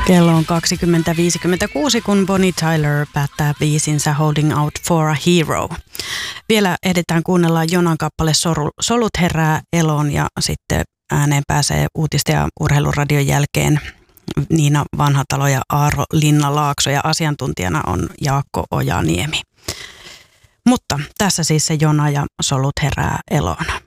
Kello on 20.56, kun Bonnie Tyler päättää biisinsä Holding Out for a Hero. Vielä ehditään kuunnella Jonan kappale Solut herää eloon ja sitten ääneen pääsee uutisten ja urheiluradion jälkeen Niina Vanhatalo ja Aaro Linnalaakso ja asiantuntijana on Jaakko Ojaniemi. Mutta tässä siis se Jona ja Solut herää eloon.